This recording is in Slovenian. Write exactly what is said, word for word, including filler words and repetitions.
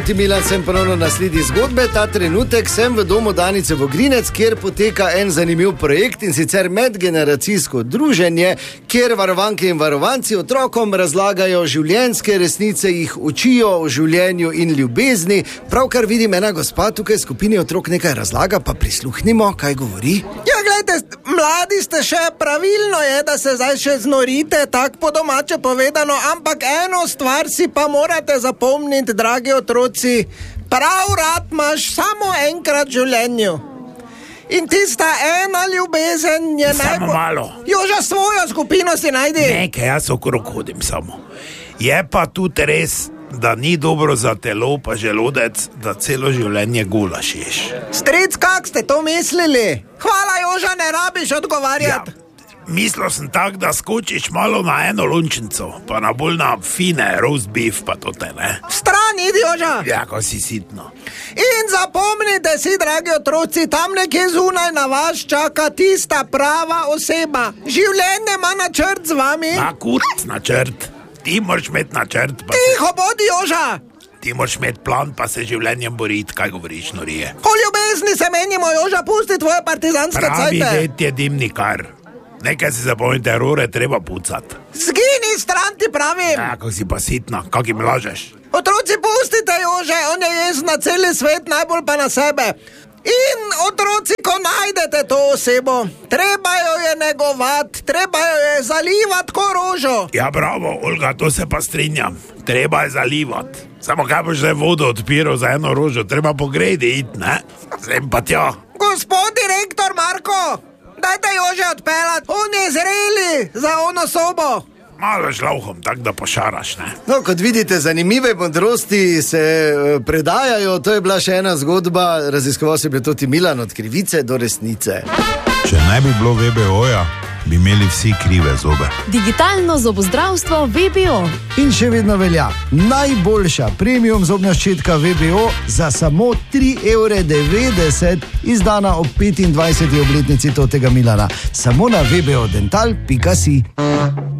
Ti Milan, sem ponovno na sledi zgodbe. Ta trenutek sem v domu Danice Vogrinec, kjer poteka en zanimiv projekt, in sicer medgeneracijsko druženje, kjer varovanke in varovanci otrokom razlagajo življenjske resnice, jih učijo o življenju in ljubezni. Pravkar vidim, ena gospa tukaj v skupini otrok nekaj razlaga, pa prisluhnimo, kaj govori. Ja, gledajte, mladi ste še, pravilno je, da se zdaj še znorite, tak po domače povedano, ampak eno stvar si pa morate zapomniti, dragi otroci. Prav rad imaš samo enkrat v življenju. In tista ena ljubezen je najbolj... Samo malo. Joža, svojo skupino si najdi. Nekaj, jaz okrog hodim samo. Je pa tudi res, da ni dobro za telo pa želodec, da celo življenje gulaš ješ. Stric, kak ste to mislili? Hvala, Joža, ne rabiš odgovarjati. Ja. Mislil sem tak, da skočiš malo na eno lončnico, pa na bolj na fine roast beef, pa to te, ne? Stran, idi, Joža! Ja, ko si sitno. In zapomnite si, dragi otroci, tam nekje zunaj na vas čaka tista prava oseba. Življenje ima načrt z vami. Na kurc načrt. Ti moraš imeti načrt. Pa Tiho bodi, Joža! Ti moraš imeti plan, pa se življenjem boriti, kaj govoriš, norije. O ljubezni se menimo, Joža, pusti tvoje partizanske cajte. Pravi det je dimnikar. Nekaj si zapomnite, rore treba pucati. Zgini stran, ti pravim. Ja, ko si pa sitna, kak jim lažeš? Otroci, pustite Jože, on je jezen na celi svet, najbolj pa na sebe. In otroci, ko najdete to osebo, treba jo je negovati, treba jo je zalivati ko rožo. Ja, bravo, Olga, to se pa strinjam. Treba je zalivati. Samo kaj boš zdaj vodo odpiral za eno rožo, treba po gredi iti, ne? Sem pa tja. Gospod direktor Marko, dajte Jože odpeljati, on je zreli za ono sobo. Malo šlavhom, tak da pošaraš, ne? No, kot vidite, zanimive modrosti se predajajo. To je bila še ena zgodba, raziskoval se bi to ti Milan, od krivice do resnice. Če ne bi bilo V B O-ja, bi imeli vsi krive zobe. Digitalno zobozdravstvo V B O. In še vedno velja najboljša premium zobna ščetka V B O za samo tri evre devetdeset, izdana ob petindvajseti obletnici tega Milana. Samo na v b o dental pika si.